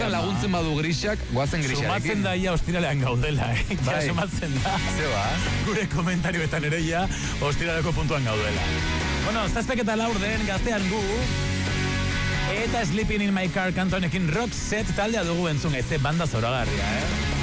Honetan laguntzen badu grisak, guazen grisarekin. Sumatzen da ia ostiralean gaudela, Bai. Sumatzen da. Zeba. Gure komentarioetan ere ia ostiraleko puntuan gaudela. Bueno, 7:04 den gaztean gu. Eta Sleeping in My Car kantonekin Roxette taldea dugu entzun, banda zoragarria,